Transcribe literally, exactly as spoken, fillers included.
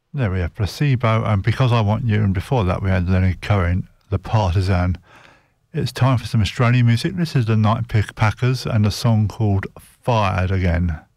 There we have Placebo, and Because I Want You, and before that we had Leonard Cohen, The Partisan. It's time for some Australian music. This is the Night Pickpackers and a song called Fired Again.